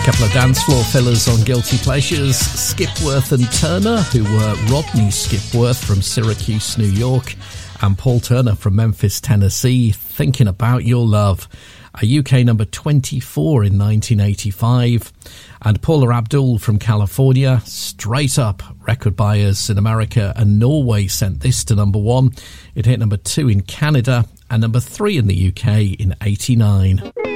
Couple of dance floor fillers on Guilty Pleasures. Skipworth and Turner, who were Rodney Skipworth from Syracuse, New York, and Paul Turner from Memphis, Tennessee, Thinking About Your Love, a UK number 24 in 1985. And Paula Abdul from California, Straight Up. Record buyers in America and Norway sent this to number 1. It hit number 2 in Canada and number 3 in the UK in 89.